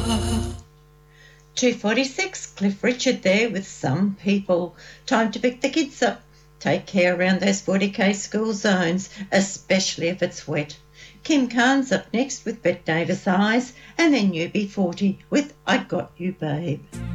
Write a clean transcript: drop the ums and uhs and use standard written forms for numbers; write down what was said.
246, Cliff Richard there with Some People. Time to pick the kids up. Take care around those 40k school zones, especially if it's wet. Kim Carnes up next with Bet Davis Eyes, and then UB40 with I Got You Babe.